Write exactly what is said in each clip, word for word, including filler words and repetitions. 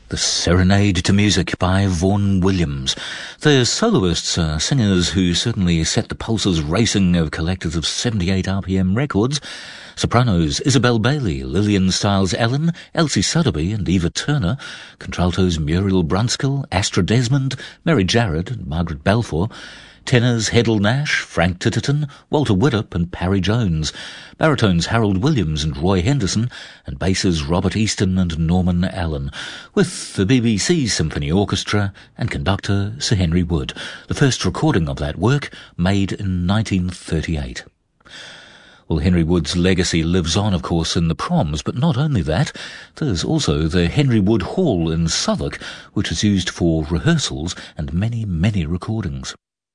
The Serenade to Music by Vaughan Williams. The soloists are singers who certainly set the pulses racing of collectors of seventy-eight R P M records. Sopranos Isabel Bailey, Lillian Stiles-Ellen, Elsie Sotheby and Eva Turner. Contraltos Muriel Brunskill, Astra Desmond, Mary Jarrett and Margaret Balfour. Tenors Heddle Nash, Frank Titterton, Walter Widdop and Parry Jones. Baritones Harold Williams and Roy Henderson, and basses Robert Easton and Norman Allen, with the B B C Symphony Orchestra and conductor Sir Henry Wood. The first recording of that work made in nineteen thirty-eight. Well, Henry Wood's legacy lives on, of course, in the Proms, but not only that. There's also the Henry Wood Hall in Southwark, which is used for rehearsals and many, many recordings.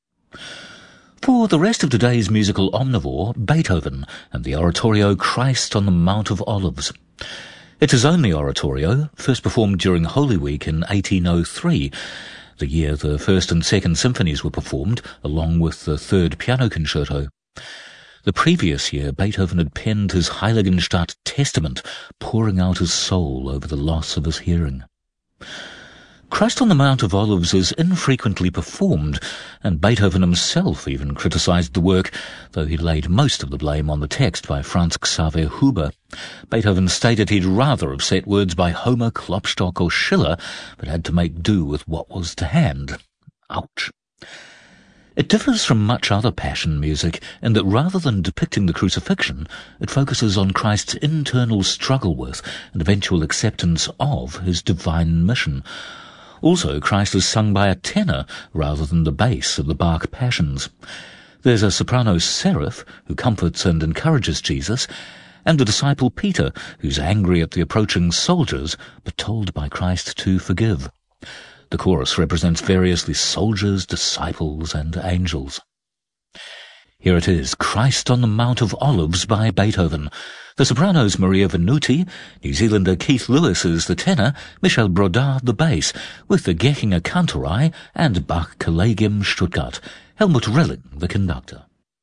For the rest of today's musical omnivore, Beethoven and the oratorio Christ on the Mount of Olives. It's his only oratorio, first performed during Holy Week in eighteen oh three, the year the first and second symphonies were performed, along with the third piano concerto. The previous year, Beethoven had penned his Heiligenstadt Testament, pouring out his soul over the loss of his hearing. Christ on the Mount of Olives is infrequently performed, and Beethoven himself even criticized the work, though he laid most of the blame on the text by Franz Xaver Huber. Beethoven stated he'd rather have set words by Homer, Klopstock or Schiller, but had to make do with what was to hand. Ouch. It differs from much other Passion music in that rather than depicting the crucifixion, it focuses on Christ's internal struggle with and eventual acceptance of his divine mission. Also, Christ is sung by a tenor rather than the bass of the Bach Passions. There's a soprano Seraph, who comforts and encourages Jesus, and the disciple Peter, who's angry at the approaching soldiers, but told by Christ to forgive. The chorus represents variously soldiers, disciples, and angels. Here it is, Christ on the Mount of Olives by Beethoven. The sopranos Maria Venuti, New Zealander Keith Lewis is the tenor, Michel Brodard the bass, with the Gechinger Kantorei and Bach Collegium Stuttgart, Helmut Rilling the conductor.